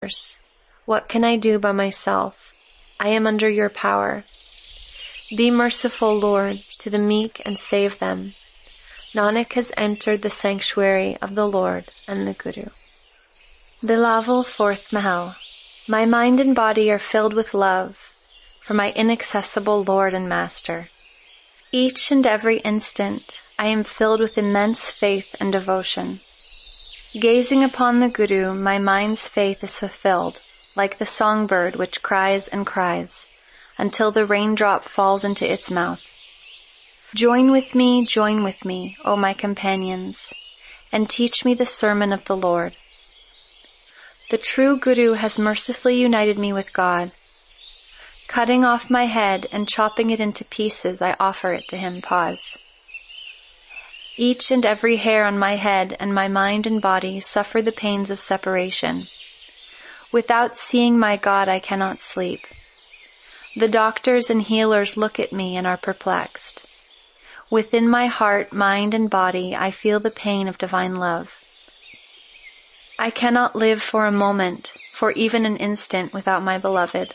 What can I do by myself? I am under your power. Be merciful, Lord, to the meek and save them. Nanak has entered the sanctuary of the Lord and the Guru. Bilaval, fourth Mahal. My mind and body are filled with love for my inaccessible Lord and Master. Each and every instant I am filled with immense faith and devotion. Gazing upon the Guru, my mind's faith is fulfilled, like the songbird which cries and cries, until the raindrop falls into its mouth. Join with me, O my companions, and teach me the sermon of the Lord. The true Guru has mercifully united me with God. Cutting off my head and chopping it into pieces, I offer it to him. Pause. Each and every hair on my head and my mind and body suffer the pains of separation. Without seeing my God, I cannot sleep. The doctors and healers look at me and are perplexed. Within my heart, mind, and body, I feel the pain of divine love. I cannot live for a moment, for even an instant, without my beloved.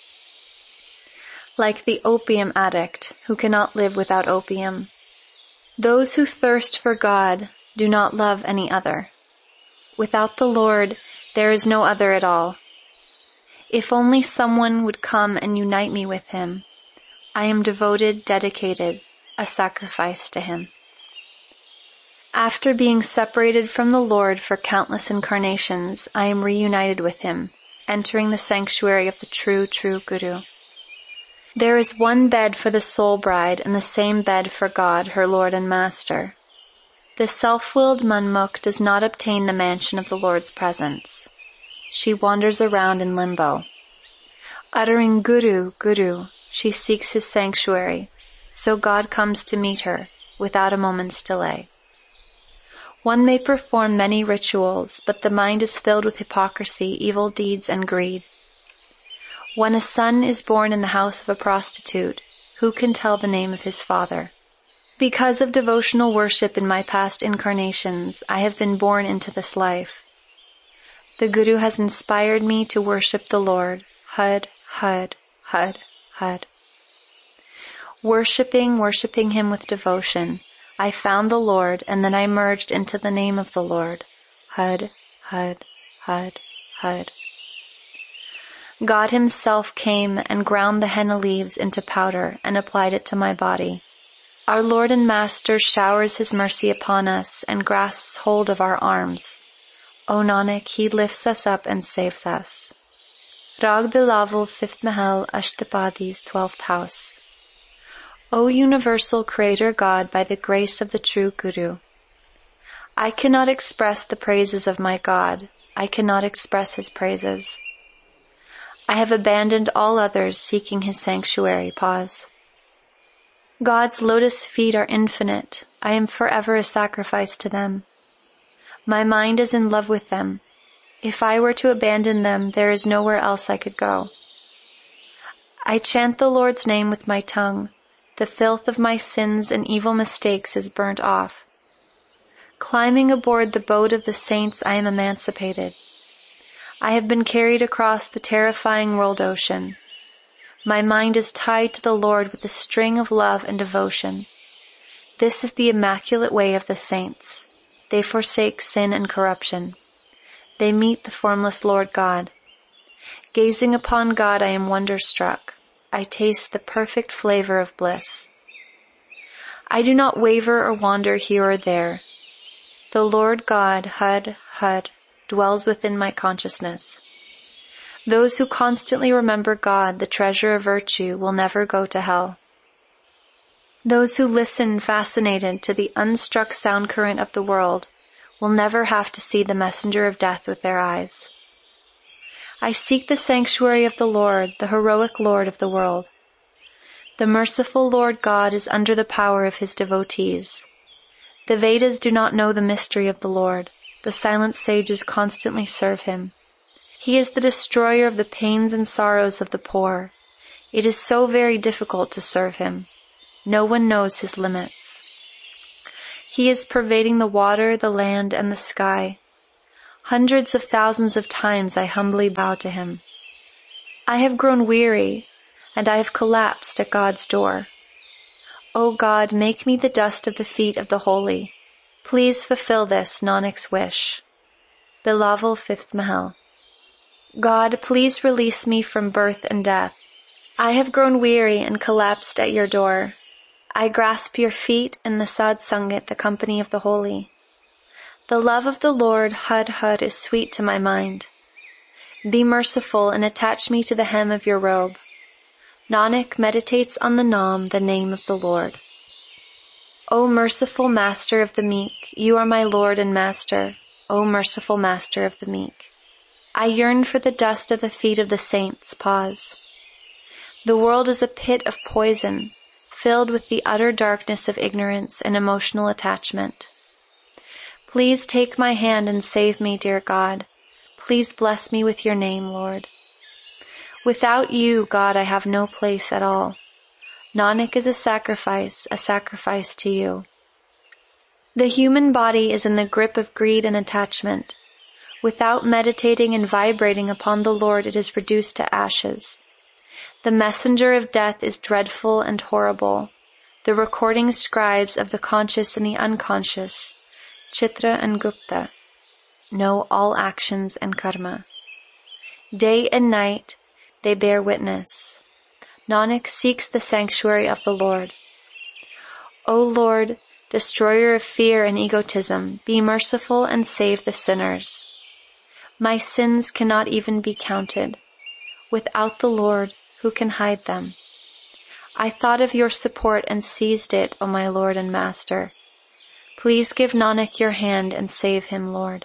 Like the opium addict who cannot live without opium, those who thirst for God do not love any other. Without the Lord, there is no other at all. If only someone would come and unite me with him, I am devoted, dedicated, a sacrifice to him. After being separated from the Lord for countless incarnations, I am reunited with him, entering the sanctuary of the true Guru. There is one bed for the soul bride and the same bed for God, her Lord and Master. The self-willed Manmukh does not obtain the mansion of the Lord's presence. She wanders around in limbo. Uttering Guru, Guru, she seeks his sanctuary, so God comes to meet her without a moment's delay. One may perform many rituals, but the mind is filled with hypocrisy, evil deeds, and greed. When a son is born in the house of a prostitute, who can tell the name of his father? Because of devotional worship in my past incarnations, I have been born into this life. The Guru has inspired me to worship the Lord. Hud, Hud, Hud, Hud. Worshipping him with devotion, I found the Lord, and then I merged into the name of the Lord. Hud, Hud, Hud, Hud. God himself came and ground the henna leaves into powder and applied it to my body. Our Lord and Master showers his mercy upon us and grasps hold of our arms. O Nanak, he lifts us up and saves us. Rag Bilaval, 5th Mahal, Ashtapadi's 12th house. O universal Creator God, by the grace of the true Guru, I cannot express the praises of my God. I cannot express his praises. I have abandoned all others seeking his sanctuary. Pause. God's lotus feet are infinite. I am forever a sacrifice to them. My mind is in love with them. If I were to abandon them, there is nowhere else I could go. I chant the Lord's name with my tongue. The filth of my sins and evil mistakes is burnt off. Climbing aboard the boat of the saints, I am emancipated. I have been carried across the terrifying world ocean. My mind is tied to the Lord with a string of love and devotion. This is the immaculate way of the saints. They forsake sin and corruption. They meet the formless Lord God. Gazing upon God, I am wonder-struck. I taste the perfect flavor of bliss. I do not waver or wander here or there. The Lord God, Hud, Hud, dwells within my consciousness. Those who constantly remember God, the treasure of virtue, will never go to hell. Those who listen fascinated to the unstruck sound current of the world will never have to see the messenger of death with their eyes. I seek the sanctuary of the Lord, the heroic Lord of the world. The merciful Lord God is under the power of his devotees. The Vedas do not know the mystery of the Lord. The silent sages constantly serve him. He is the destroyer of the pains and sorrows of the poor. It is so very difficult to serve him. No one knows his limits. He is pervading the water, the land, and the sky. Hundreds of thousands of times I humbly bow to him. I have grown weary, and I have collapsed at God's door. O God, make me the dust of the feet of the holy. Please fulfill this Nanak's wish. Bilaval 5th Mahal. God, please release me from birth and death. I have grown weary and collapsed at your door. I grasp your feet in the Sad Sangat, the company of the holy. The love of the Lord, Hud Hud, is sweet to my mind. Be merciful and attach me to the hem of your robe. Nanak meditates on the Naam, the name of the Lord. O merciful Master of the meek, you are my Lord and Master. O merciful Master of the meek. I yearn for the dust of the feet of the saints. Pause. The world is a pit of poison, filled with the utter darkness of ignorance and emotional attachment. Please take my hand and save me, dear God. Please bless me with your name, Lord. Without you, God, I have no place at all. Nanak is a sacrifice to you. The human body is in the grip of greed and attachment. Without meditating and vibrating upon the Lord, it is reduced to ashes. The messenger of death is dreadful and horrible. The recording scribes of the conscious and the unconscious, Chitra and Gupta, know all actions and karma. Day and night they bear witness. Nanak seeks the sanctuary of the Lord. O Lord, destroyer of fear and egotism, be merciful and save the sinners. My sins cannot even be counted. Without the Lord, who can hide them? I thought of your support and seized it, O my Lord and Master. Please give Nanak your hand and save him, Lord.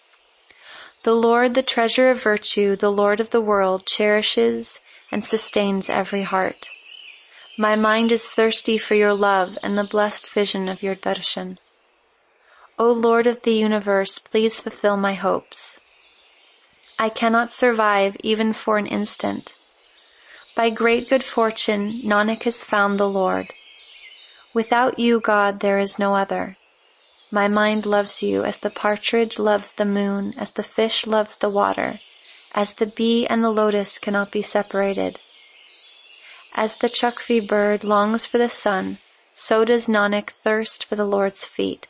The Lord, the treasure of virtue, the Lord of the world, cherishes and sustains every heart. My mind is thirsty for your love and the blessed vision of your darshan. O Lord of the universe, please fulfill my hopes. I cannot survive even for an instant. By great good fortune, Nanak has found the Lord. Without you, God, there is no other. My mind loves you as the partridge loves the moon, as the fish loves the water, as the bee and the lotus cannot be separated. As the chakvi bird longs for the sun, so does Nanak thirst for the Lord's feet.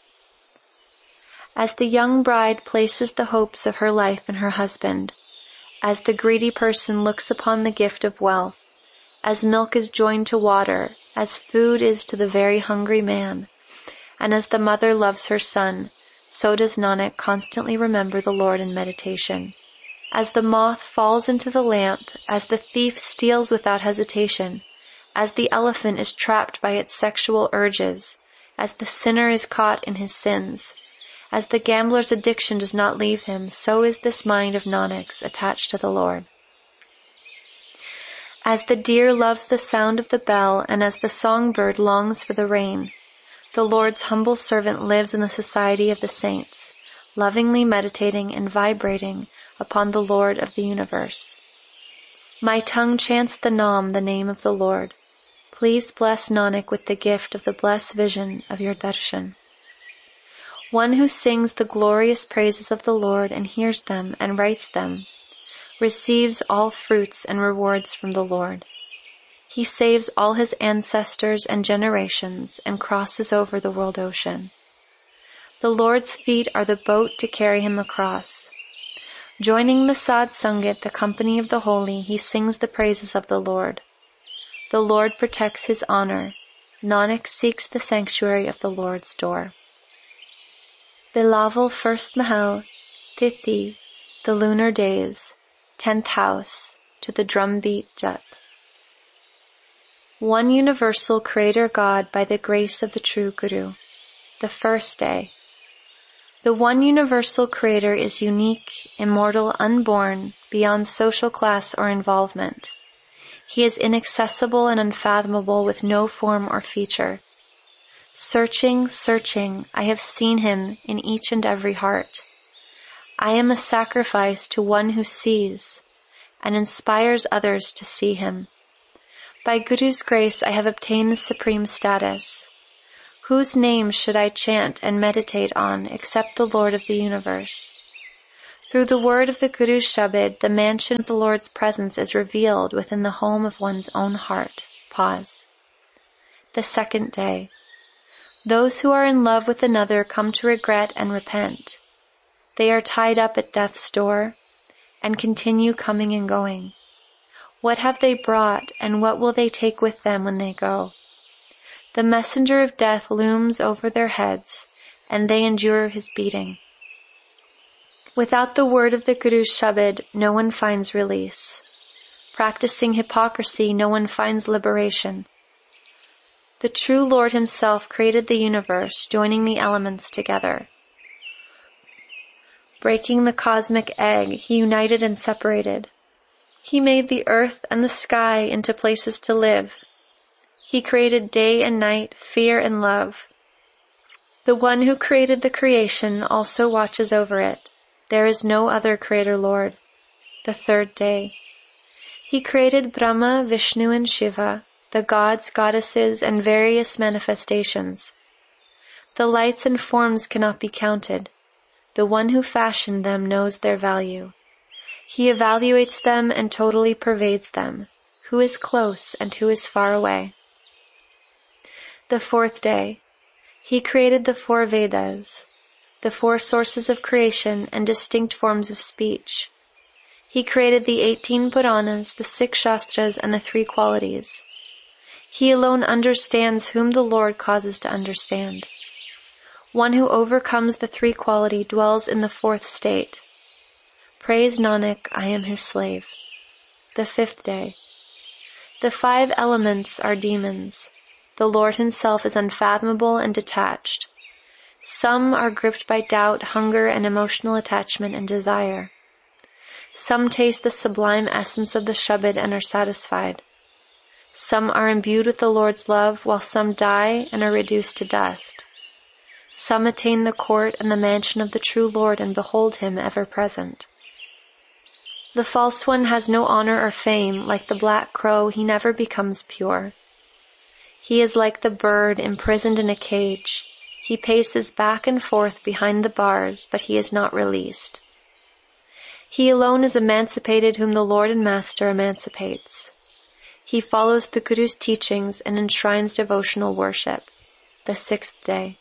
As the young bride places the hopes of her life in her husband, as the greedy person looks upon the gift of wealth, as milk is joined to water, as food is to the very hungry man, and as the mother loves her son, so does Nanak constantly remember the Lord in meditation. As the moth falls into the lamp, as the thief steals without hesitation, as the elephant is trapped by its sexual urges, as the sinner is caught in his sins, as the gambler's addiction does not leave him, so is this mind of Nanak's attached to the Lord. As the deer loves the sound of the bell, and as the songbird longs for the rain, the Lord's humble servant lives in the society of the saints, lovingly meditating and vibrating upon the Lord of the universe. My tongue chants the Naam, the name of the Lord. Please bless Nanak with the gift of the blessed vision of your darshan. One who sings the glorious praises of the Lord and hears them and writes them, receives all fruits and rewards from the Lord. He saves all his ancestors and generations and crosses over the world ocean. The Lord's feet are the boat to carry him across. Joining the Sad Sangat, the company of the holy, he sings the praises of the Lord. The Lord protects his honor. Nanak seeks the sanctuary of the Lord's door. Bilaval 1st Mahal, Tithi, the lunar days, 10th house, to the drumbeat jap. One universal Creator God by the grace of the true Guru. The first day. The one universal Creator is unique, immortal, unborn, beyond social class or involvement. He is inaccessible and unfathomable with no form or feature. Searching, searching, I have seen him in each and every heart. I am a sacrifice to one who sees and inspires others to see him. By Guru's grace, I have obtained the supreme status. Whose name should I chant and meditate on except the Lord of the universe? Through the word of the Guru's Shabad, the mansion of the Lord's presence is revealed within the home of one's own heart. Pause. The second day. Those who are in love with another come to regret and repent. They are tied up at death's door and continue coming and going. What have they brought, and what will they take with them when they go? The messenger of death looms over their heads, and they endure his beating. Without the word of the Guru's Shabad, no one finds release. Practicing hypocrisy, no one finds liberation. The true Lord himself created the universe, joining the elements together. Breaking the cosmic egg, he united and separated. He made the earth and the sky into places to live. He created day and night, fear and love. The one who created the creation also watches over it. There is no other creator Lord. The third day. He created Brahma, Vishnu and Shiva, the gods, goddesses, and various manifestations. The lights and forms cannot be counted. The one who fashioned them knows their value. He evaluates them and totally pervades them, who is close and who is far away. The fourth day. He created the 4 Vedas, the 4 sources of creation and distinct forms of speech. He created the 18 Puranas, the 6 Shastras, and the 3 qualities. He alone understands whom the Lord causes to understand. One who overcomes the 3 quality dwells in the 4th state. Praise Nanak, I am his slave. The 5th day. The 5 elements are demons. The Lord himself is unfathomable and detached. Some are gripped by doubt, hunger, and emotional attachment and desire. Some taste the sublime essence of the Shabad and are satisfied. Some are imbued with the Lord's love, while some die and are reduced to dust. Some attain the court and the mansion of the true Lord and behold him ever present. The false one has no honor or fame. Like the black crow, he never becomes pure. He is like the bird imprisoned in a cage. He paces back and forth behind the bars, but he is not released. He alone is emancipated whom the Lord and Master emancipates. He follows the Guru's teachings and enshrines devotional worship. The 6th day.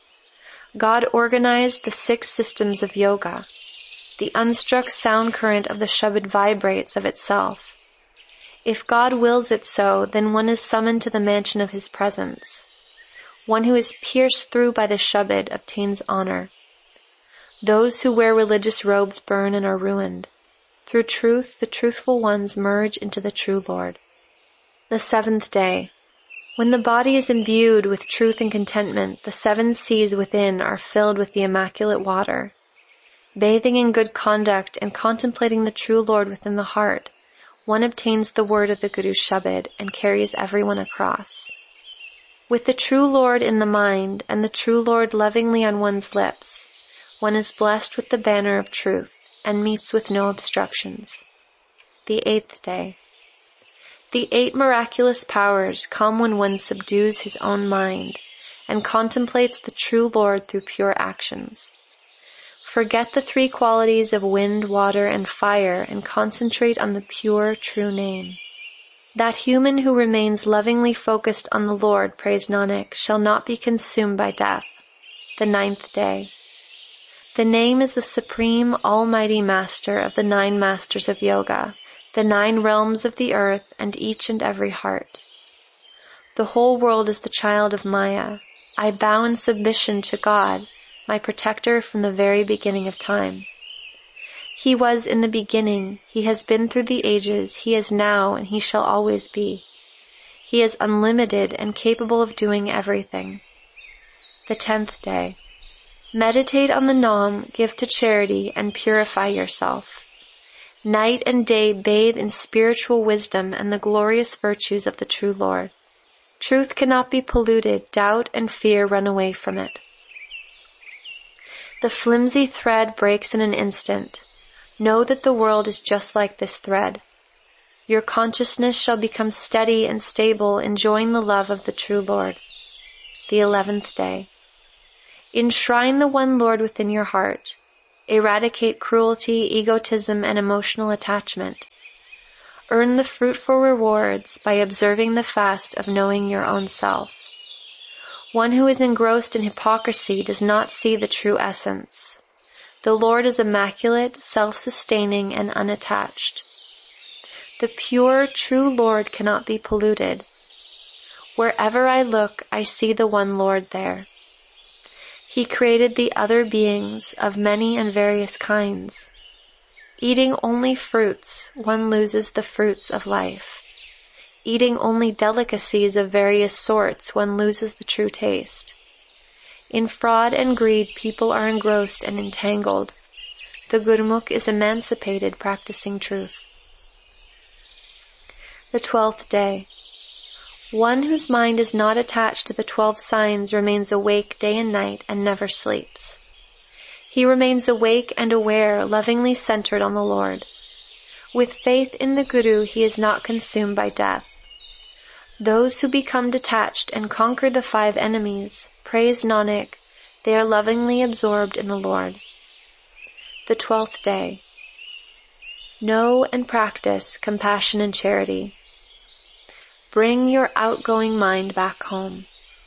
God organized the 6 systems of yoga. The unstruck sound current of the Shabad vibrates of itself. If God wills it so, then one is summoned to the mansion of his presence. One who is pierced through by the Shabad obtains honor. Those who wear religious robes burn and are ruined. Through truth, the truthful ones merge into the true Lord. The 7th day. When the body is imbued with truth and contentment, the 7 seas within are filled with the immaculate water. Bathing in good conduct and contemplating the true Lord within the heart, one obtains the word of the Guru's Shabad and carries everyone across. With the true Lord in the mind and the true Lord lovingly on one's lips, one is blessed with the banner of truth and meets with no obstructions. The 8th day. The 8 miraculous powers come when one subdues his own mind and contemplates the true Lord through pure actions. Forget the 3 qualities of wind, water, and fire and concentrate on the pure, true name. That human who remains lovingly focused on the Lord, praise Nanak, shall not be consumed by death. The 9th day. The name is the supreme almighty master of the 9 masters of yoga, the 9 realms of the earth and each and every heart. The whole world is the child of Maya. I bow in submission to God, my protector from the very beginning of time. He was in the beginning, he has been through the ages, he is now, and he shall always be. He is unlimited and capable of doing everything. The 10th day. Meditate on the Nam, give to charity, and purify yourself. Night and day bathe in spiritual wisdom and the glorious virtues of the true Lord. Truth cannot be polluted, doubt and fear run away from it. The flimsy thread breaks in an instant. Know that the world is just like this thread. Your consciousness shall become steady and stable, enjoying the love of the true Lord. The 11th day. Enshrine the one Lord within your heart. Eradicate cruelty, egotism, and emotional attachment. Earn the fruitful rewards by observing the fast of knowing your own self. One who is engrossed in hypocrisy does not see the true essence. The Lord is immaculate, self-sustaining, and unattached. The pure, true Lord cannot be polluted. Wherever I look, I see the one Lord there. He created the other beings of many and various kinds. Eating only fruits, one loses the fruits of life. Eating only delicacies of various sorts, one loses the true taste. In fraud and greed, people are engrossed and entangled. The Gurmukh is emancipated, practicing truth. The 12th day. One whose mind is not attached to the 12 signs remains awake day and night and never sleeps. He remains awake and aware, lovingly centered on the Lord. With faith in the Guru, he is not consumed by death. Those who become detached and conquer the 5 enemies, praise Nanak, they are lovingly absorbed in the Lord. The 12th day. Know and practice compassion and charity. Bring your outgoing mind back home.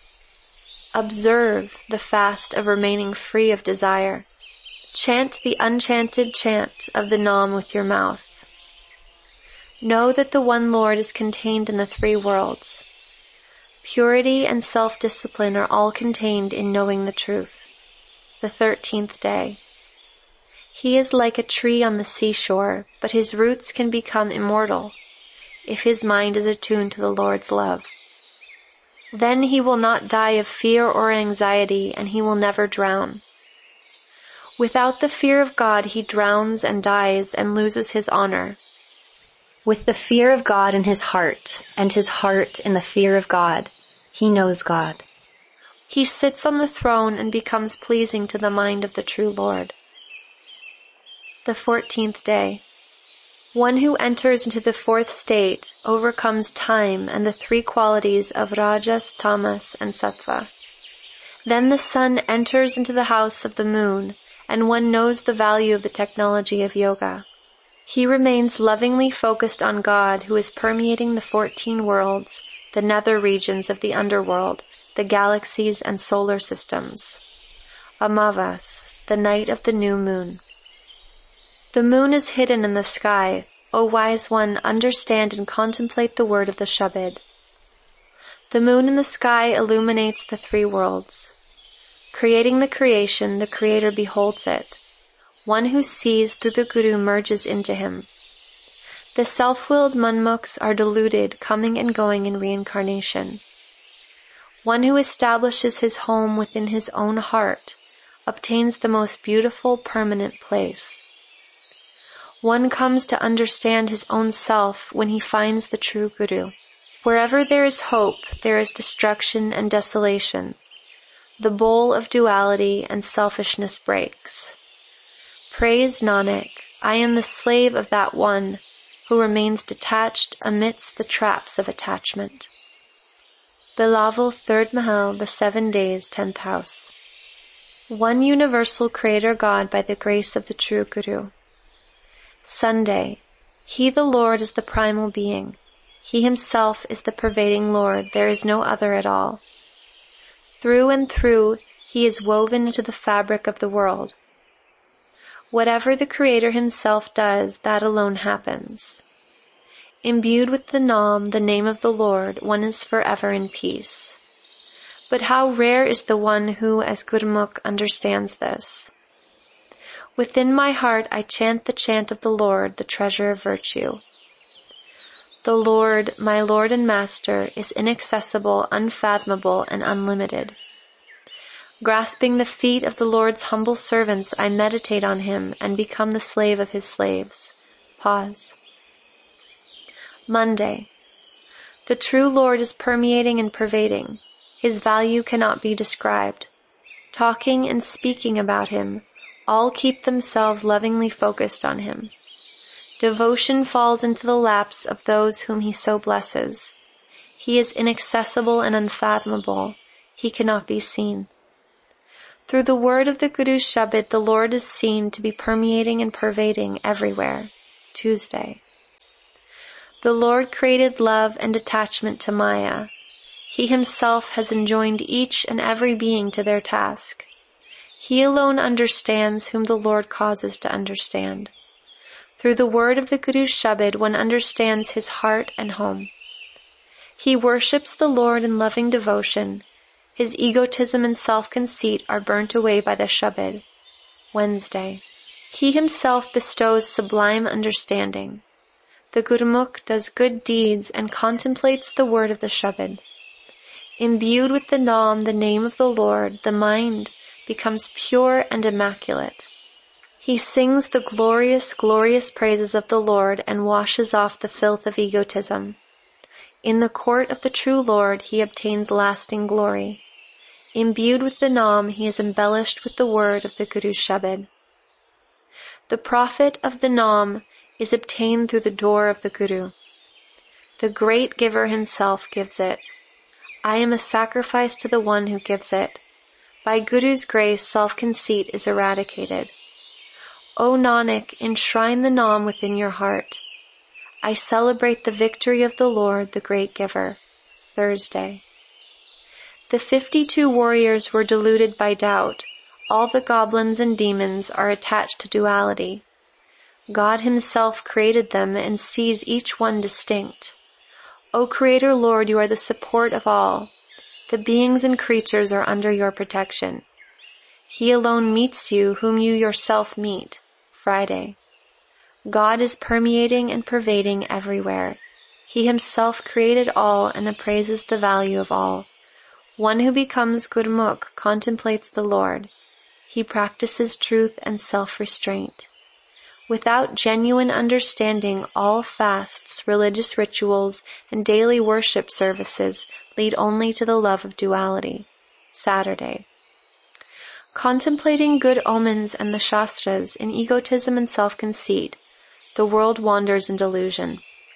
Observe the fast of remaining free of desire. Chant the unchanted chant of the Nam with your mouth. Know that the one Lord is contained in the 3 worlds. Purity and self-discipline are all contained in knowing the truth. The 13th day. He is like a tree on the seashore, but his roots can become immortal if his mind is attuned to the Lord's love. Then he will not die of fear or anxiety, and he will never drown. Without the fear of God, he drowns and dies and loses his honor. With the fear of God in his heart, and his heart in the fear of God, he knows God. He sits on the throne and becomes pleasing to the mind of the true Lord. The 14th day. One who enters into the 4th state overcomes time and the 3 qualities of Rajas, Tamas, and Sattva. Then the sun enters into the house of the moon, and one knows the value of the technology of yoga. He remains lovingly focused on God, who is permeating the 14 worlds, the nether regions of the underworld, the galaxies and solar systems. Amavas, the night of the new moon. The moon is hidden in the sky. O wise one, understand and contemplate the word of the Shabad. The moon in the sky illuminates the 3 worlds. Creating the creation, the Creator beholds it. One who sees through the Guru merges into him. The self-willed manmukhs are deluded, coming and going in reincarnation. One who establishes his home within his own heart obtains the most beautiful permanent place. One comes to understand his own self when he finds the true Guru. Wherever there is hope, there is destruction and desolation. The bowl of duality and selfishness breaks. Praise Nanak, I am the slave of that one who remains detached amidst the traps of attachment. Bilaval, 3rd Mahal, the 7 days, 10th house. One universal Creator God by the grace of the true Guru. Sunday. He the Lord is the primal being. He himself is the pervading Lord. There is no other at all. Through and through, he is woven into the fabric of the world. Whatever the Creator himself does, that alone happens. Imbued with the Nam, the name of the Lord, one is forever in peace. But how rare is the one who, as Gurmukh, understands this. Within my heart I chant the chant of the Lord, the treasure of virtue. The Lord, my Lord and Master, is inaccessible, unfathomable, and unlimited. Grasping the feet of the Lord's humble servants, I meditate on him and become the slave of his slaves. Pause. Monday. The true Lord is permeating and pervading. His value cannot be described. Talking and speaking about him, all keep themselves lovingly focused on him. Devotion falls into the laps of those whom he so blesses. He is inaccessible and unfathomable. He cannot be seen. Through the word of the Guru Shabad, the Lord is seen to be permeating and pervading everywhere. Tuesday. The Lord created love and attachment to Maya. He himself has enjoined each and every being to their task. He alone understands whom the Lord causes to understand. Through the word of the Guru Shabad, one understands his heart and home. He worships the Lord in loving devotion. His egotism and self-conceit are burnt away by the Shabad. Wednesday. He himself bestows sublime understanding. The Gurmukh does good deeds and contemplates the word of the Shabad. Imbued with the Naam, the name of the Lord, the mind becomes pure and immaculate. He sings the glorious, glorious praises of the Lord and washes off the filth of egotism. In the court of the true Lord, he obtains lasting glory. Imbued with the Naam, he is embellished with the word of the Guru Shabad. The profit of the Naam is obtained through the door of the Guru. The great giver himself gives it. I am a sacrifice to the one who gives it. By Guru's grace, self-conceit is eradicated. O Nanak, enshrine the Naam within your heart. I celebrate the victory of the Lord, the great giver. Thursday. The 52 warriors were deluded by doubt. All the goblins and demons are attached to duality. God himself created them and sees each one distinct. O Creator Lord, you are the support of all. The beings and creatures are under your protection. He alone meets you whom you yourself meet. Friday. God is permeating and pervading everywhere. He himself created all and appraises the value of all. One who becomes Gurmukh contemplates the Lord. He practices truth and self-restraint. Without genuine understanding, all fasts, religious rituals, and daily worship services lead only to the love of duality. Saturday. Contemplating good omens and the Shastras in egotism and self-conceit, the world wanders in delusion.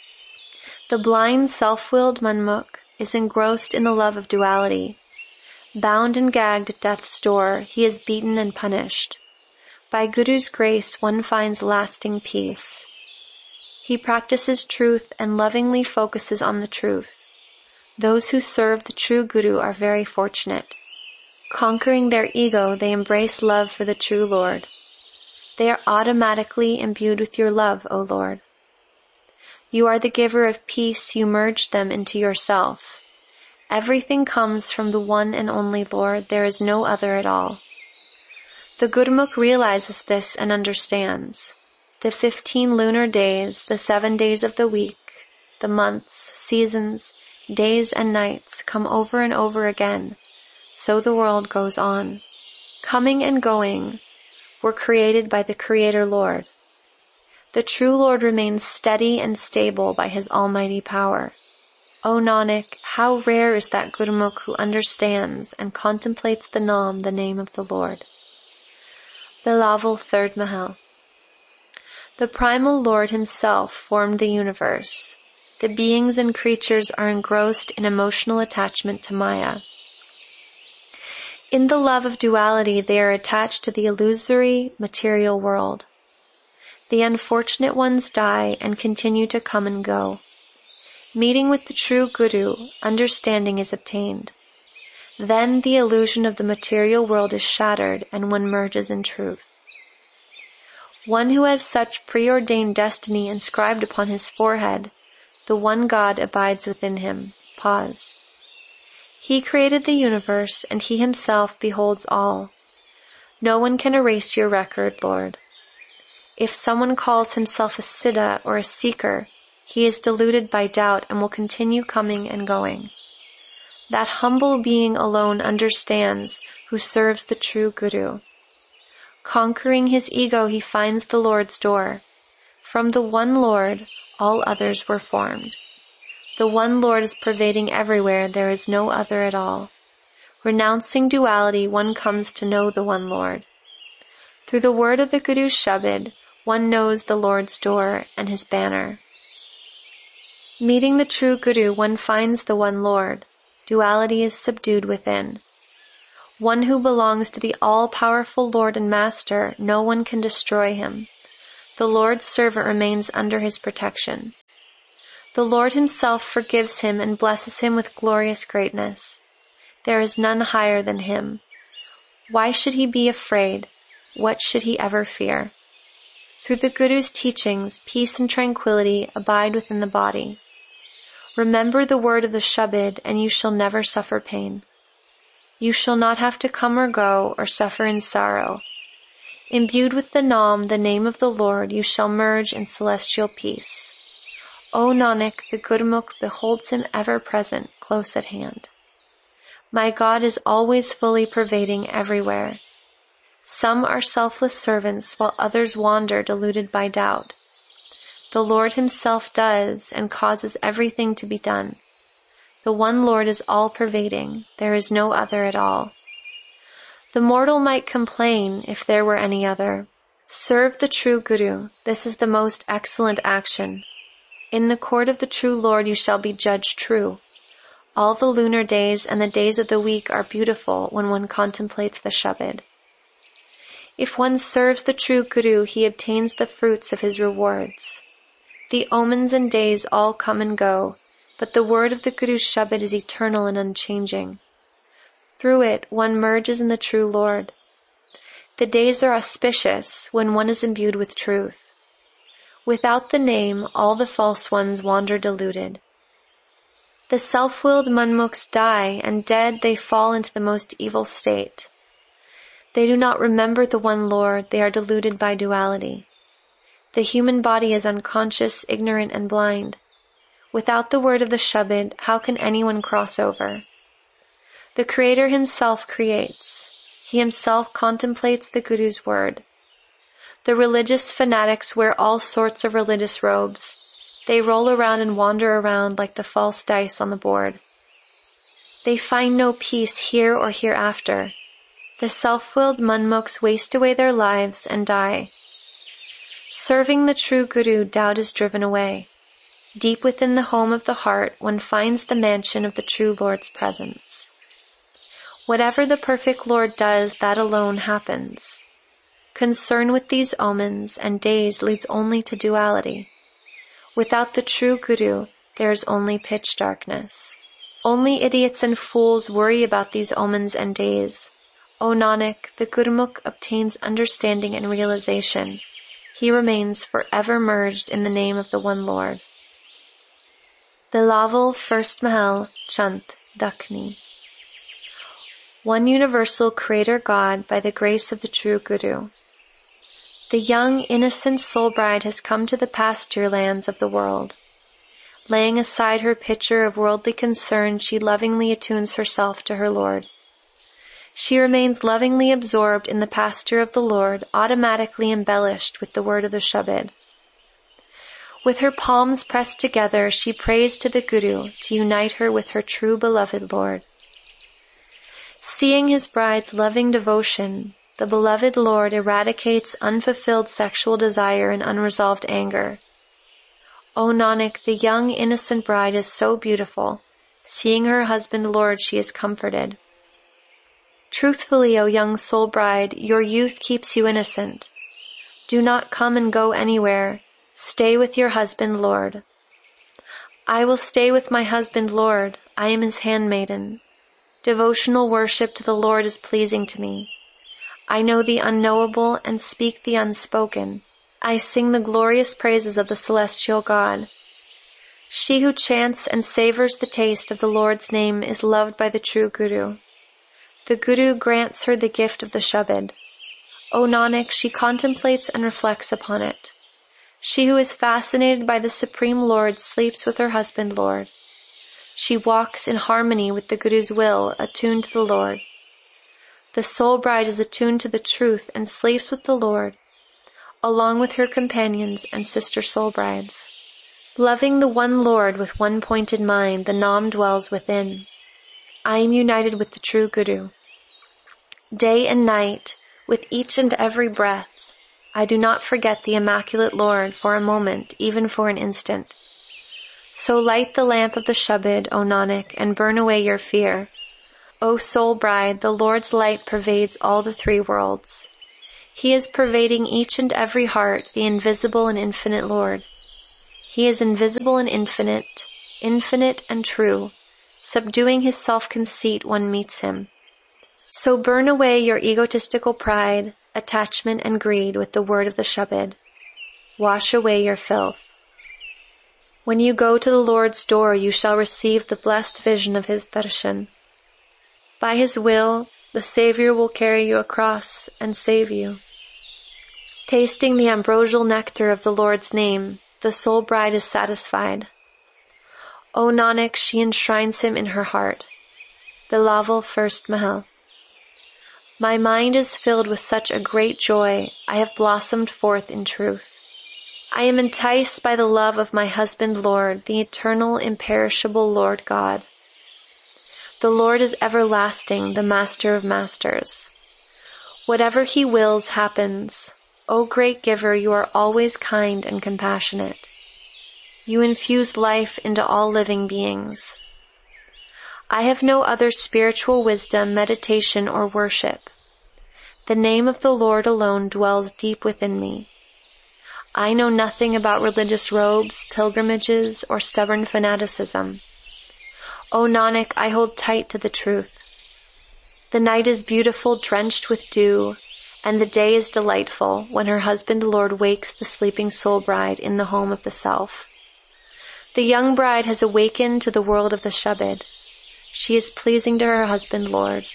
The blind, self-willed Manmukh is engrossed in the love of duality. Bound and gagged at death's door, he is beaten and punished. By Guru's grace, one finds lasting peace. He practices truth and lovingly focuses on the truth. Those who serve the true Guru are very fortunate. Conquering their ego, they embrace love for the true Lord. They are automatically imbued with your love, O Lord. You are the giver of peace, you merge them into yourself. Everything comes from the one and only Lord, there is no other at all. The Gurmukh realizes this and understands. The 15 lunar days, the 7 days of the week, the months, seasons, days and nights come over and over again. So the world goes on. Coming and going were created by the Creator Lord. The true Lord remains steady and stable by his almighty power. O Nanak, how rare is that Gurmukh who understands and contemplates the Naam, the name of the Lord. Bilaval, 3rd Mahal. The primal Lord himself formed the universe. The beings and creatures are engrossed in emotional attachment to Maya. In the love of duality, they are attached to the illusory material world. The unfortunate ones die and continue to come and go. Meeting with the true Guru, understanding is obtained. Then the illusion of the material world is shattered and one merges in truth. One who has such preordained destiny inscribed upon his forehead, the one God abides within him. Pause. He created the universe and he himself beholds all. No one can erase your record, Lord. If someone calls himself a siddha or a seeker, he is deluded by doubt and will continue coming and going. That humble being alone understands who serves the true Guru. Conquering his ego, he finds the Lord's door. From the one Lord, all others were formed. The one Lord is pervading everywhere, there is no other at all. Renouncing duality, one comes to know the one Lord. Through the word of the Guru Shabad, one knows the Lord's door and his banner. Meeting the true Guru, one finds the one Lord. Duality is subdued within. One who belongs to the all-powerful Lord and Master, no one can destroy him. The Lord's servant remains under his protection. The Lord himself forgives him and blesses him with glorious greatness. There is none higher than him. Why should he be afraid? What should he ever fear? Through the Guru's teachings, peace and tranquility abide within the body. Remember the word of the Shabad, and you shall never suffer pain. You shall not have to come or go or suffer in sorrow. Imbued with the Naam, the name of the Lord, you shall merge in celestial peace. O Nanak, the Gurmukh beholds him ever present, close at hand. My God is always fully pervading everywhere. Some are selfless servants, while others wander deluded by doubt. The Lord himself does and causes everything to be done. The one Lord is all-pervading. There is no other at all. The mortal might complain if there were any other. Serve the true Guru. This is the most excellent action. In the court of the true Lord you shall be judged true. All the lunar days and the days of the week are beautiful when one contemplates the Shabad. If one serves the true Guru, he obtains the fruits of his rewards. The omens and days all come and go, but the word of the Guru's Shabad is eternal and unchanging. Through it, one merges in the true Lord. The days are auspicious when one is imbued with truth. Without the name, all the false ones wander deluded. The self-willed manmukhs die, and dead they fall into the most evil state. They do not remember the one Lord, they are deluded by duality. The human body is unconscious, ignorant, and blind. Without the word of the Shabad, how can anyone cross over? The Creator himself creates. He himself contemplates the Guru's word. The religious fanatics wear all sorts of religious robes. They roll around and wander around like the false dice on the board. They find no peace here or hereafter. The self-willed manmukhs waste away their lives and die. Serving the true Guru, doubt is driven away. Deep within the home of the heart, one finds the mansion of the true Lord's presence. Whatever the perfect Lord does, that alone happens. Concern with these omens and days leads only to duality. Without the true Guru, there is only pitch darkness. Only idiots and fools worry about these omens and days. O Nanak, the Gurmukh obtains understanding and realization. He remains forever merged in the name of the one Lord. Bilaval First Mahal Chant Dakhni. One universal Creator God by the grace of the true Guru. The young, innocent soul bride has come to the pasture lands of the world. Laying aside her pitcher of worldly concern, she lovingly attunes herself to her Lord. She remains lovingly absorbed in the pasture of the Lord, automatically embellished with the word of the Shabad. With her palms pressed together, she prays to the Guru to unite her with her true beloved Lord. Seeing his bride's loving devotion, the beloved Lord eradicates unfulfilled sexual desire and unresolved anger. O Nanak, the young innocent bride is so beautiful. Seeing her husband Lord, she is comforted. Truthfully, O young soul bride, your youth keeps you innocent. Do not come and go anywhere. Stay with your husband Lord. I will stay with my husband Lord. I am his handmaiden. Devotional worship to the Lord is pleasing to me. I know the unknowable and speak the unspoken. I sing the glorious praises of the celestial God. She who chants and savors the taste of the Lord's name is loved by the true Guru. The Guru grants her the gift of the Shabad. O Nanak, she contemplates and reflects upon it. She who is fascinated by the Supreme Lord sleeps with her husband Lord. She walks in harmony with the Guru's will, attuned to the Lord. The soul bride is attuned to the truth and sleeps with the Lord, along with her companions and sister soul brides. Loving the one Lord with one pointed mind, the Naam dwells within. I am united with the true Guru. Day and night, with each and every breath, I do not forget the Immaculate Lord for a moment, even for an instant. So light the lamp of the Shabad, O Nanak, and burn away your fear. O soul bride, the Lord's light pervades all the three worlds. He is pervading each and every heart, the invisible and infinite Lord. He is invisible and infinite and true, subduing his self-conceit one meets him. So burn away your egotistical pride, attachment and greed with the word of the Shabad. Wash away your filth. When you go to the Lord's door, you shall receive the blessed vision of his darshan. By his will, the Savior will carry you across and save you. Tasting the ambrosial nectar of the Lord's name, the soul bride is satisfied. O Nanak, she enshrines him in her heart. Bilawal, 1st Mahal. My mind is filled with such a great joy, I have blossomed forth in truth. I am enticed by the love of my husband Lord, the eternal, imperishable Lord God. The Lord is everlasting, the Master of Masters. Whatever he wills happens. O great giver, you are always kind and compassionate. You infuse life into all living beings. I have no other spiritual wisdom, meditation, or worship. The name of the Lord alone dwells deep within me. I know nothing about religious robes, pilgrimages, or stubborn fanaticism. O Nanak, I hold tight to the truth. The night is beautiful, drenched with dew, and the day is delightful when her husband Lord wakes the sleeping soul bride in the home of the self. The young bride has awakened to the world of the Shabad. She is pleasing to her husband Lord.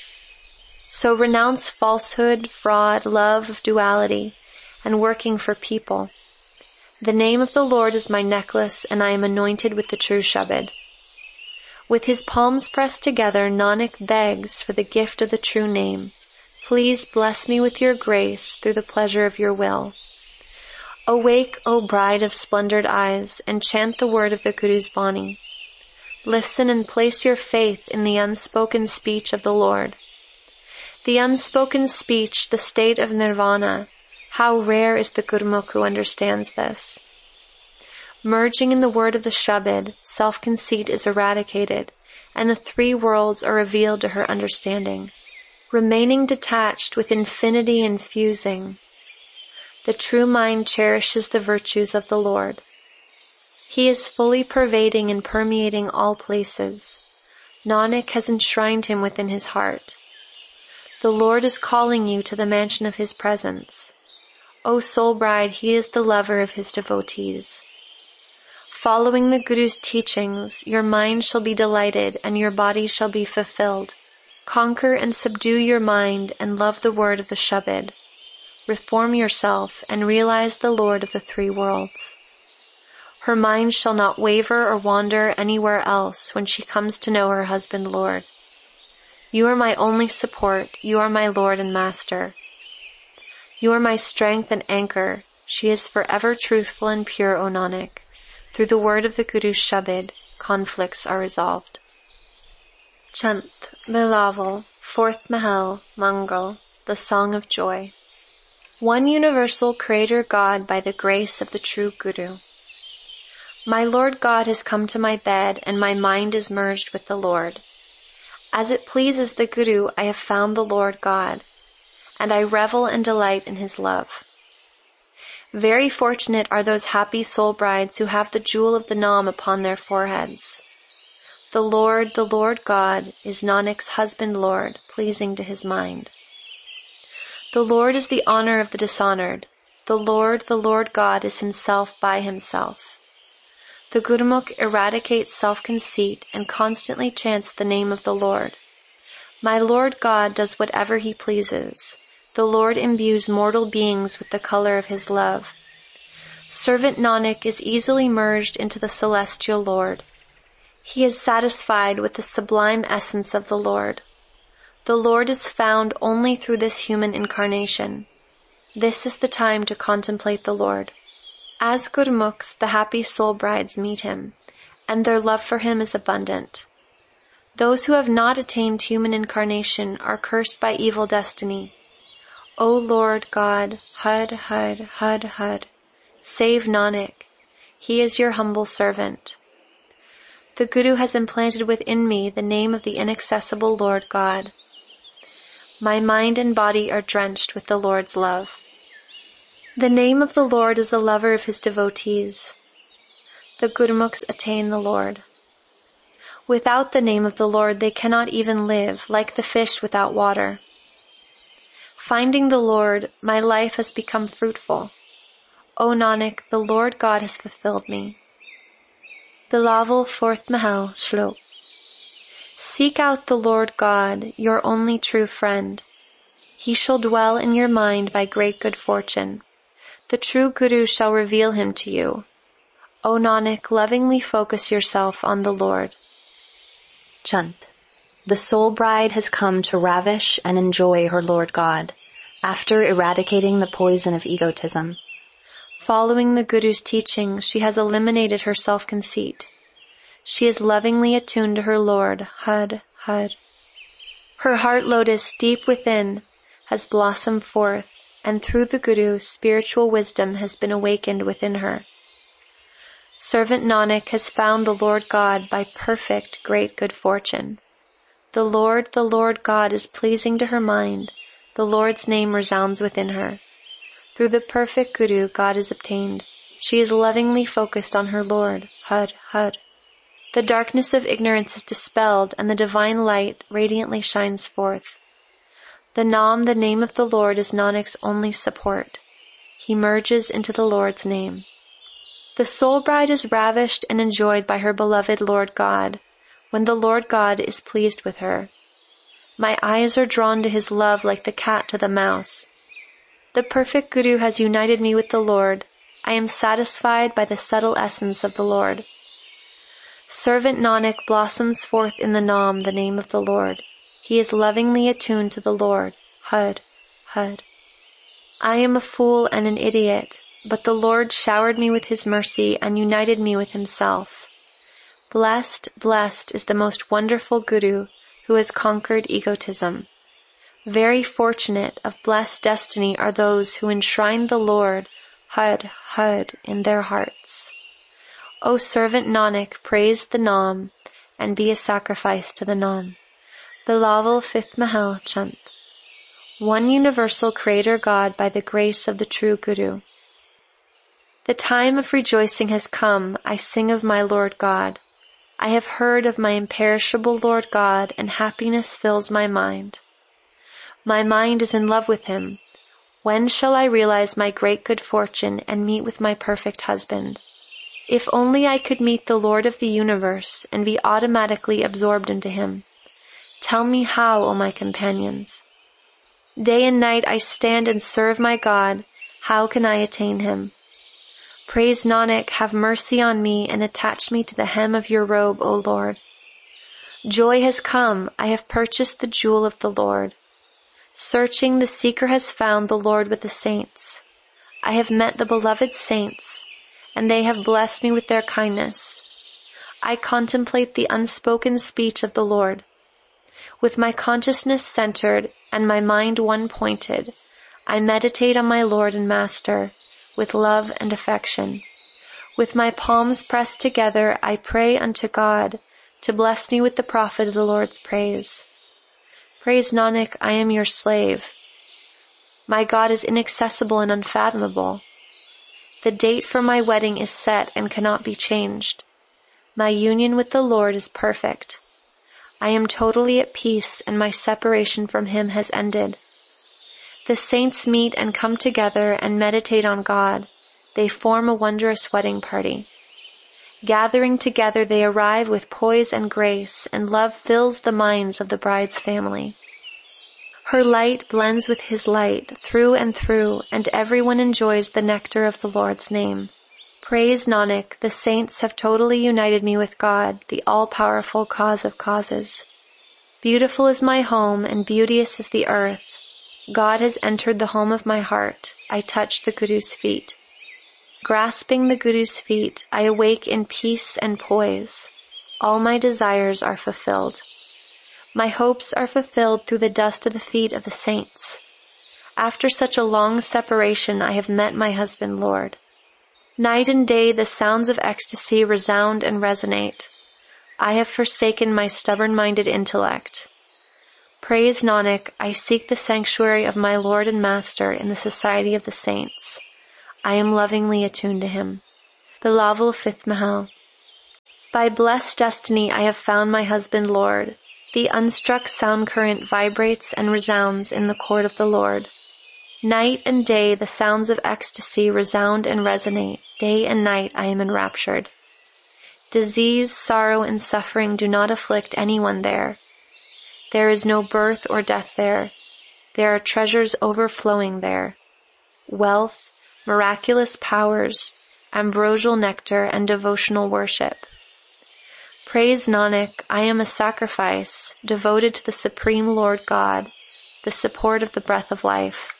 So renounce falsehood, fraud, love of duality, and working for people. The name of the Lord is my necklace, and I am anointed with the true Shabad. With his palms pressed together, Nanak begs for the gift of the true name. Please bless me with your grace through the pleasure of your will. Awake, O bride of splendored eyes, and chant the word of the Guru's Bani. Listen and place your faith in the unspoken speech of the Lord. The unspoken speech, the state of nirvana, how rare is the Gurmukh who understands this. Merging in the word of the Shabad, self-conceit is eradicated, and the three worlds are revealed to her understanding. Remaining detached with infinity infusing, the true mind cherishes the virtues of the Lord. He is fully pervading and permeating all places. Nanak has enshrined him within his heart. The Lord is calling you to the mansion of his presence. O soul bride, he is the lover of his devotees. Following the Guru's teachings, your mind shall be delighted and your body shall be fulfilled. Conquer and subdue your mind and love the word of the Shabad. Reform yourself and realize the Lord of the three worlds. Her mind shall not waver or wander anywhere else when she comes to know her husband Lord. You are my only support. You are my Lord and Master. You are my strength and anchor. She is forever truthful and pure, O Nanak. Through the word of the Guru's Shabad, conflicts are resolved. Chant, Bilawal, 4th Mahal, Mangal, the Song of Joy. One universal Creator God by the grace of the true Guru. My Lord God has come to my bed and my mind is merged with the Lord. As it pleases the Guru, I have found the Lord God, and I revel and delight in his love. Very fortunate are those happy soul brides who have the jewel of the Naam upon their foreheads. The Lord God, is Nanak's husband Lord, pleasing to his mind. The Lord is the honor of the dishonored. The Lord God, is himself by himself. The Gurmukh eradicates self-conceit and constantly chants the name of the Lord. My Lord God does whatever he pleases. The Lord imbues mortal beings with the color of his love. Servant Nanak is easily merged into the celestial Lord. He is satisfied with the sublime essence of the Lord. The Lord is found only through this human incarnation. This is the time to contemplate the Lord. As Gurmukhs, the happy soul brides meet him, and their love for him is abundant. Those who have not attained human incarnation are cursed by evil destiny. O Lord God, Hud, Hud, Hud, Hud, save Nanak. He is your humble servant. The Guru has implanted within me the name of the inaccessible Lord God. My mind and body are drenched with the Lord's love. The name of the Lord is the lover of his devotees. The Gurmukhs attain the Lord. Without the name of the Lord, they cannot even live, like the fish without water. Finding the Lord, my life has become fruitful. O Nanak, the Lord God has fulfilled me. Bilaval 4th Mahal, Shlok. Seek out the Lord God, your only true friend. He shall dwell in your mind by great good fortune. The true Guru shall reveal him to you. O Nanak, lovingly focus yourself on the Lord. Chant. The soul bride has come to ravish and enjoy her Lord God, after eradicating the poison of egotism. Following the Guru's teaching, she has eliminated her self-conceit. She is lovingly attuned to her Lord, Had, Had. Her heart lotus deep within has blossomed forth, and through the Guru, spiritual wisdom has been awakened within her. Servant Nanak has found the Lord God by perfect great good fortune. The Lord God is pleasing to her mind. The Lord's name resounds within her. Through the perfect Guru, God is obtained. She is lovingly focused on her Lord, Had, Had. The darkness of ignorance is dispelled, and the divine light radiantly shines forth. The Nam, the name of the Lord, is Nanak's only support. He merges into the Lord's name. The soul bride is ravished and enjoyed by her beloved Lord God, when the Lord God is pleased with her. My eyes are drawn to his love like the cat to the mouse. The perfect Guru has united me with the Lord. I am satisfied by the subtle essence of the Lord. Servant Nanak blossoms forth in the Nam, the name of the Lord. He is lovingly attuned to the Lord, Had, Had. I am a fool and an idiot, but the Lord showered me with his mercy and united me with himself. Blessed, blessed is the most wonderful Guru who has conquered egotism. Very fortunate of blessed destiny are those who enshrine the Lord, Had, Had, in their hearts. O servant Nanak, praise the Nam and be a sacrifice to the Nam. Bilaval 5th Mahal, Chant. One universal Creator God by the grace of the true Guru. The time of rejoicing has come. I sing of my Lord God. I have heard of my imperishable Lord God, and happiness fills my mind. My mind is in love with him. When shall I realize my great good fortune and meet with my perfect husband? If only I could meet the Lord of the universe and be automatically absorbed into him. Tell me how, O my companions. Day and night I stand and serve my God. How can I attain him? Praise Nanak, have mercy on me and attach me to the hem of your robe, O Lord. Joy has come. I have purchased the jewel of the Lord. Searching, the seeker has found the Lord with the saints. I have met the beloved saints, and they have blessed me with their kindness. I contemplate the unspoken speech of the Lord. With my consciousness centered and my mind one-pointed, I meditate on my Lord and Master with love and affection. With my palms pressed together, I pray unto God to bless me with the profit of the Lord's praise. Praise Nanak, I am your slave. My God is inaccessible and unfathomable. The date for my wedding is set and cannot be changed. My union with the Lord is perfect. I am totally at peace, and my separation from him has ended. The saints meet and come together and meditate on God. They form a wondrous wedding party. Gathering together, they arrive with poise and grace, and love fills the minds of the bride's family. Her light blends with his light through, and everyone enjoys the nectar of the Lord's name. Praise Nanak, the saints have totally united me with God, the all-powerful cause of causes. Beautiful is my home, and beauteous is the earth. God has entered the home of my heart. I touch the Guru's feet. Grasping the Guru's feet, I awake in peace and poise. All my desires are fulfilled. My hopes are fulfilled through the dust of the feet of the saints. After such a long separation, I have met my husband, Lord. Night and day, the sounds of ecstasy resound and resonate. I have forsaken my stubborn-minded intellect. Praise Nanak, I seek the sanctuary of my Lord and Master in the society of the saints. I am lovingly attuned to him. Bilawal 5th Mahal. By blessed destiny I have found my husband Lord. The unstruck sound current vibrates and resounds in the court of the Lord. Night and day the sounds of ecstasy resound and resonate. Day and night I am enraptured. Disease, sorrow, and suffering do not afflict anyone there. There is no birth or death there. There are treasures overflowing there. Wealth, miraculous powers, ambrosial nectar, and devotional worship. Praise Nanak, I am a sacrifice devoted to the Supreme Lord God, the support of the breath of life.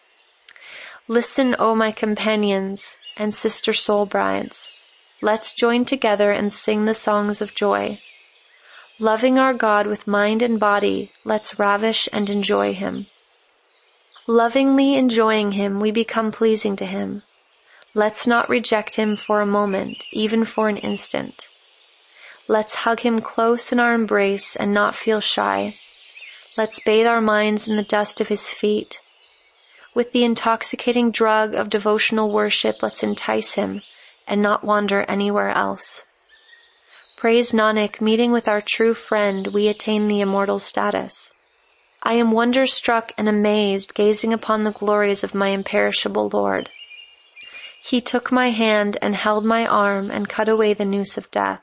Listen, O my companions and sister soul brides. Let's join together and sing the songs of joy. Loving our God with mind and body, let's ravish and enjoy him. Lovingly enjoying him, we become pleasing to him. Let's not reject him for a moment, even for an instant. Let's hug him close in our embrace and not feel shy. Let's bathe our minds in the dust of his feet. With the intoxicating drug of devotional worship, let's entice him and not wander anywhere else. Praise Nanak, meeting with our true friend, we attain the immortal status. I am wonder-struck and amazed, gazing upon the glories of my imperishable Lord. He took my hand and held my arm and cut away the noose of death.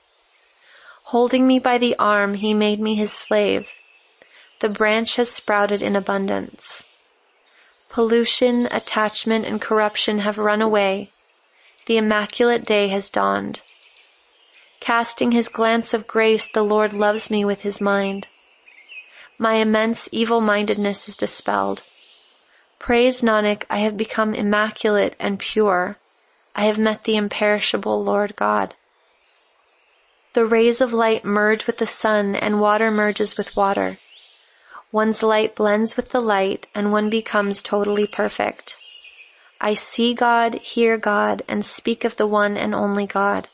Holding me by the arm, he made me his slave. The branch has sprouted in abundance. Pollution, attachment, and corruption have run away. The immaculate day has dawned. Casting his glance of grace, the Lord loves me with his mind. My immense evil-mindedness is dispelled. Praise Nanak, I have become immaculate and pure. I have met the imperishable Lord God. The rays of light merge with the sun, and water merges with water. One's light blends with the light, and one becomes totally perfect. I see God, hear God, and speak of the one and only God.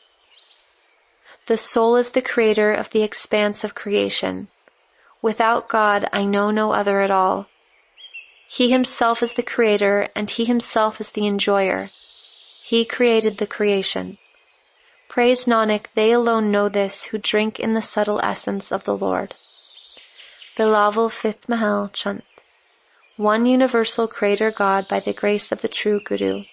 The soul is the creator of the expanse of creation. Without God, I know no other at all. He himself is the creator, and he himself is the enjoyer. He created the creation. Praise Nanak, they alone know this who drink in the subtle essence of the Lord. Bilawal 5th Mahal Chant. One universal creator God by the grace of the true Guru.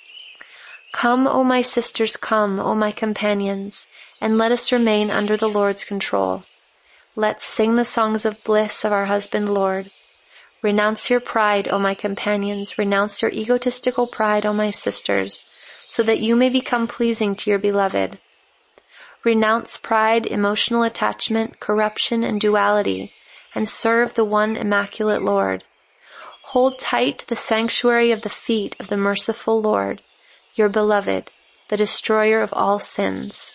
Come, O my sisters, come, O my companions, and let us remain under the Lord's control. Let's sing the songs of bliss of our husband Lord. Renounce your pride, O my companions, renounce your egotistical pride, O my sisters, so that you may become pleasing to your beloved. Renounce pride, emotional attachment, corruption, and duality, and serve the one immaculate Lord. Hold tight to the sanctuary of the feet of the merciful Lord, your beloved, the destroyer of all sins.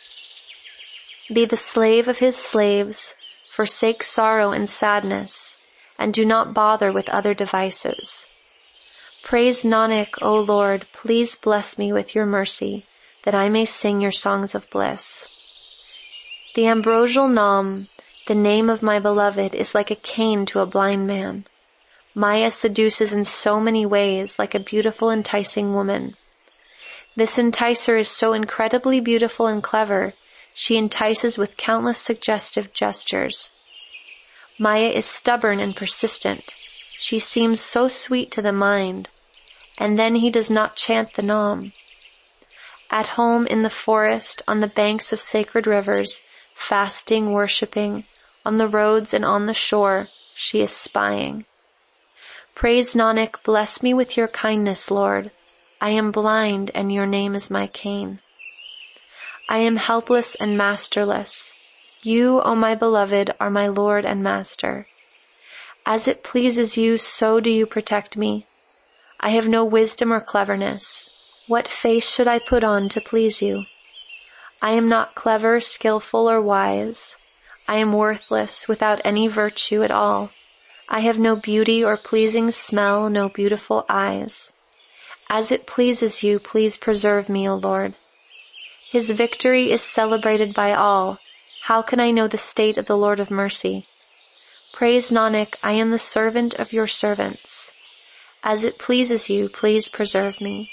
Be the slave of his slaves, forsake sorrow and sadness, and do not bother with other devices. Praise Nanak, O Lord, please bless me with your mercy, that I may sing your songs of bliss. The ambrosial Nam, the name of my beloved, is like a cane to a blind man. Maya seduces in so many ways, like a beautiful, enticing woman. This enticer is so incredibly beautiful and clever, she entices with countless suggestive gestures. Maya is stubborn and persistent. She seems so sweet to the mind, and then he does not chant the Nam. At home in the forest, on the banks of sacred rivers, fasting, worshipping, on the roads and on the shore, she is spying. Praise Nanak, bless me with your kindness, Lord. I am blind, and your name is my cane. I am helpless and masterless. You, O my beloved, are my Lord and Master. As it pleases you, so do you protect me. I have no wisdom or cleverness. What face should I put on to please you? I am not clever, skillful, or wise. I am worthless, without any virtue at all. I have no beauty or pleasing smell, no beautiful eyes. As it pleases you, please preserve me, O Lord. His victory is celebrated by all. How can I know the state of the Lord of mercy? Praise Nanak, I am the servant of your servants. As it pleases you, please preserve me.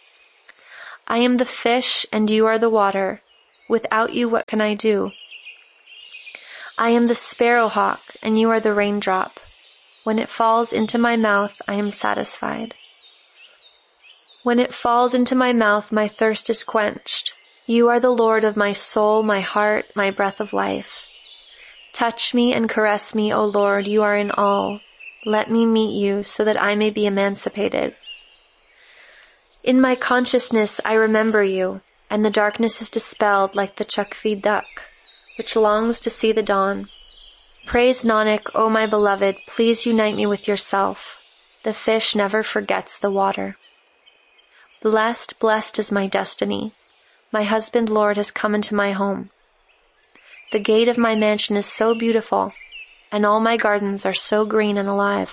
I am the fish and you are the water. Without you, what can I do? I am the sparrowhawk and you are the raindrop. When it falls into my mouth, I am satisfied. When it falls into my mouth, my thirst is quenched. You are the Lord of my soul, my heart, my breath of life. Touch me and caress me, O Lord, you are in all. Let me meet you so that I may be emancipated. In my consciousness I remember you, and the darkness is dispelled like the chakvi duck, which longs to see the dawn. Praise Nanak, O my beloved, please unite me with yourself. The fish never forgets the water. Blessed, blessed is my destiny. My husband, Lord, has come into my home. The gate of my mansion is so beautiful, and all my gardens are so green and alive.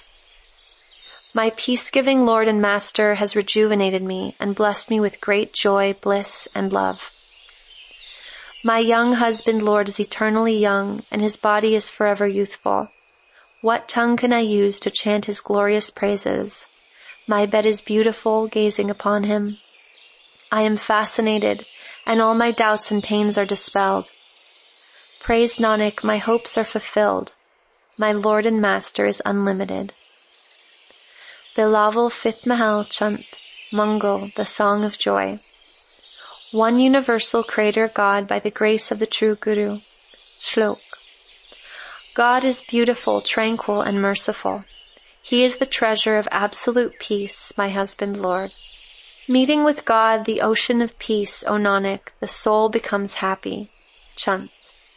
My peace-giving Lord and Master has rejuvenated me and blessed me with great joy, bliss, and love. My young husband, Lord, is eternally young, and his body is forever youthful. What tongue can I use to chant his glorious praises? My bed is beautiful, gazing upon him. I am fascinated, and all my doubts and pains are dispelled. Praise Nanak, my hopes are fulfilled. My Lord and Master is unlimited. Bilaval 5th Mahal Chant, Mangal, the Song of Joy. One universal Creator God by the grace of the true Guru. Shlok. God is beautiful, tranquil, and merciful. He is the treasure of absolute peace, my husband, Lord. Meeting with God, the ocean of peace, O Nanak, the soul becomes happy. Chant.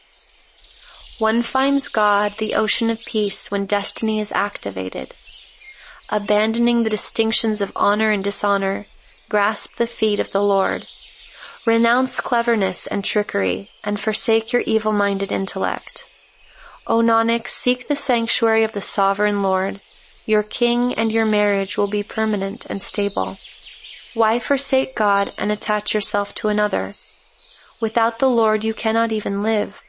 One finds God, the ocean of peace, when destiny is activated. Abandoning the distinctions of honor and dishonor, grasp the feet of the Lord. Renounce cleverness and trickery, and forsake your evil-minded intellect. O Nanak, seek the sanctuary of the Sovereign Lord. Your king and your marriage will be permanent and stable. Why forsake God and attach yourself to another? Without the Lord you cannot even live.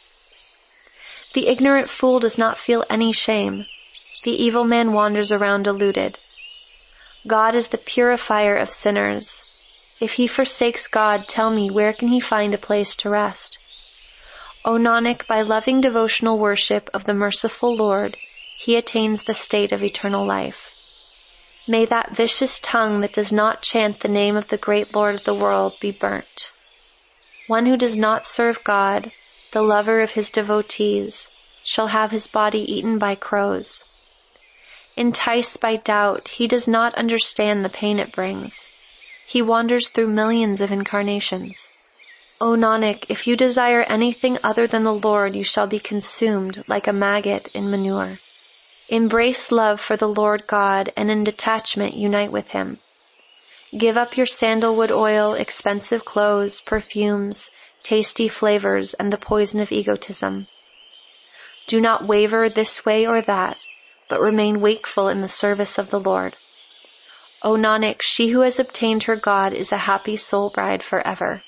The ignorant fool does not feel any shame. The evil man wanders around deluded. God is the purifier of sinners. If he forsakes God, tell me, where can he find a place to rest? O Nanak, by loving devotional worship of the merciful Lord, he attains the state of eternal life. May that vicious tongue that does not chant the name of the great Lord of the world be burnt. One who does not serve God, the lover of his devotees, shall have his body eaten by crows. Enticed by doubt, he does not understand the pain it brings. He wanders through millions of incarnations. O Nanak, if you desire anything other than the Lord, you shall be consumed like a maggot in manure. Embrace love for the Lord God, and in detachment unite with him. Give up your sandalwood oil, expensive clothes, perfumes, tasty flavors, and the poison of egotism. Do not waver this way or that, but remain wakeful in the service of the Lord. O Nanak, she who has obtained her God is a happy soul bride forever.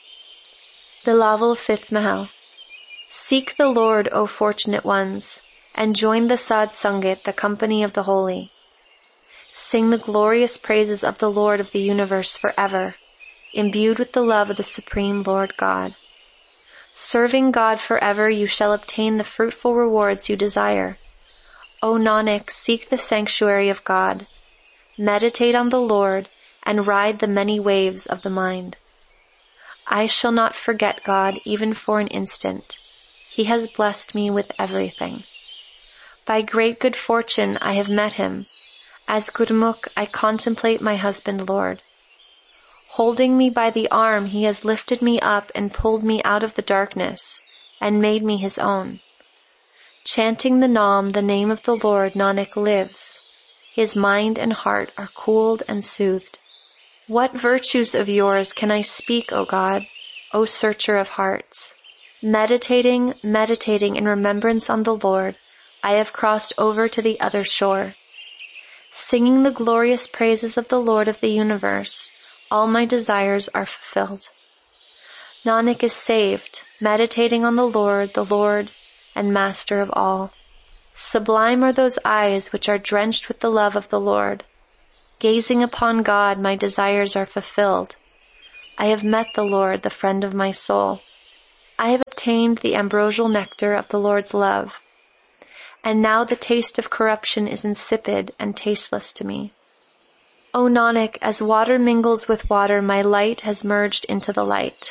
Bilaval 5th Mahal. Seek the Lord, O fortunate ones, and join the Sad Sangat, the company of the holy. Sing the glorious praises of the Lord of the universe forever, imbued with the love of the Supreme Lord God. Serving God forever, you shall obtain the fruitful rewards you desire. O Nanak, seek the sanctuary of God. Meditate on the Lord and ride the many waves of the mind. I shall not forget God even for an instant. He has blessed me with everything. By great good fortune I have met him. As Gurmukh I contemplate my husband Lord. Holding me by the arm, he has lifted me up and pulled me out of the darkness and made me his own. Chanting the Naam, the name of the Lord, Nanak lives. His mind and heart are cooled and soothed. What virtues of yours can I speak, O God, O searcher of hearts? Meditating in remembrance on the Lord, I have crossed over to the other shore. Singing the glorious praises of the Lord of the universe, all my desires are fulfilled. Nanak is saved, meditating on the Lord and Master of all. Sublime are those eyes which are drenched with the love of the Lord. Gazing upon God, my desires are fulfilled. I have met the Lord, the friend of my soul. I have obtained the ambrosial nectar of the Lord's love. And now the taste of corruption is insipid and tasteless to me. O Nanak, as water mingles with water, my light has merged into the light.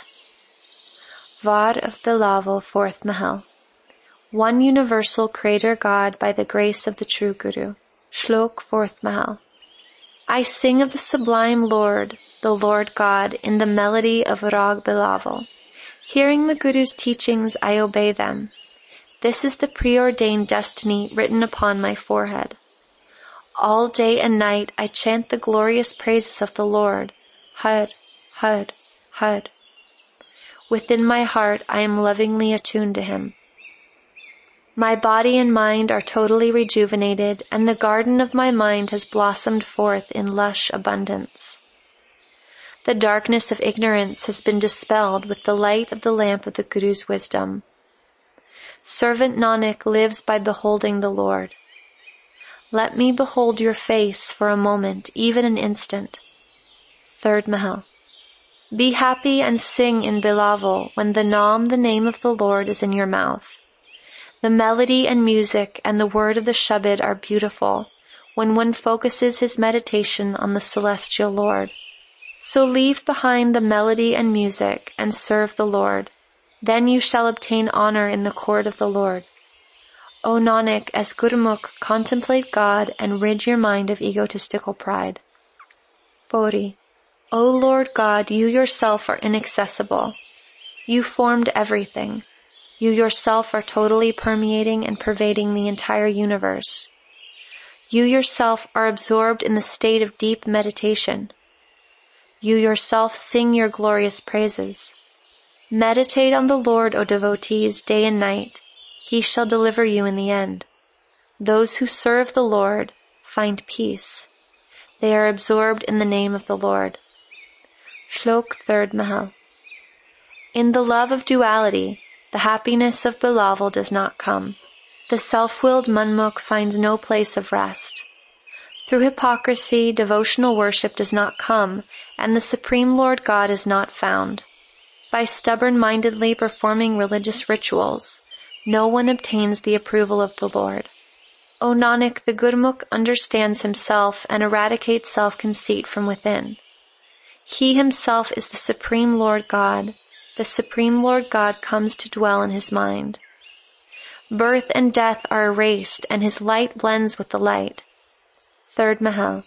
Vard of Bilaval, 4th Mahal. One universal Creator God by the grace of the true Guru. Shlok, 4th Mahal. I sing of the sublime Lord, the Lord God, in the melody of Rag Bilaval. Hearing the Guru's teachings, I obey them. This is the preordained destiny written upon my forehead. All day and night I chant the glorious praises of the Lord. Har, Har, Har. Within my heart I am lovingly attuned to Him. My body and mind are totally rejuvenated, and the garden of my mind has blossomed forth in lush abundance. The darkness of ignorance has been dispelled with the light of the lamp of the Guru's wisdom. Servant Nanak lives by beholding the Lord. Let me behold your face for a moment, even an instant. 3rd Mahal. Be happy and sing in Bilaval when the Naam, the name of the Lord, is in your mouth. The melody and music and the word of the Shabad are beautiful when one focuses his meditation on the celestial Lord. So leave behind the melody and music and serve the Lord. Then you shall obtain honor in the court of the Lord. O Nanak, as Gurmukh, contemplate God and rid your mind of egotistical pride. Pauri. O Lord God, you yourself are inaccessible. You formed everything. You yourself are totally permeating and pervading the entire universe. You yourself are absorbed in the state of deep meditation. You yourself sing your glorious praises. Meditate on the Lord, O devotees, day and night. He shall deliver you in the end. Those who serve the Lord find peace. They are absorbed in the name of the Lord. Shlok 3rd Mahal. In the love of duality, the happiness of Bilaval does not come. The self-willed Manmukh finds no place of rest. Through hypocrisy, devotional worship does not come, and the Supreme Lord God is not found. By stubborn-mindedly performing religious rituals, no one obtains the approval of the Lord. O Nanak, the Gurmukh understands himself and eradicates self-conceit from within. He himself is the Supreme Lord God. The Supreme Lord God comes to dwell in his mind. Birth and death are erased, and his light blends with the light. 3rd Mahal.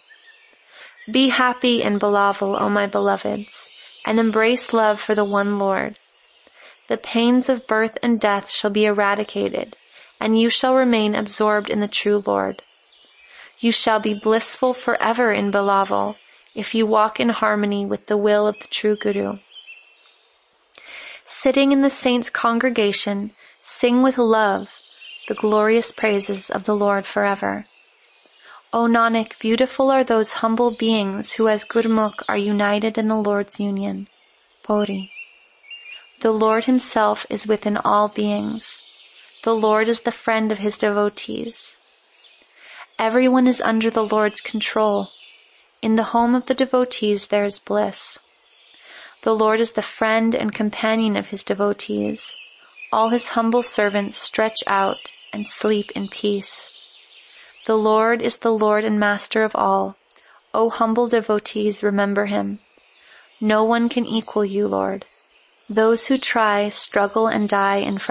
Be happy in Bilaval, O my beloveds, and embrace love for the one Lord. The pains of birth and death shall be eradicated, and you shall remain absorbed in the true Lord. You shall be blissful forever in Bilaval, if you walk in harmony with the will of the true Guru. Sitting in the saints' congregation, sing with love the glorious praises of the Lord forever. O Nanak, beautiful are those humble beings who as Gurmukh are united in the Lord's union. Pauri. The Lord himself is within all beings. The Lord is the friend of his devotees. Everyone is under the Lord's control. In the home of the devotees there is bliss. The Lord is the friend and companion of his devotees. All his humble servants stretch out and sleep in peace. The Lord is the Lord and Master of all. O humble devotees, remember him. No one can equal you, Lord. Those who try struggle and die in frustration.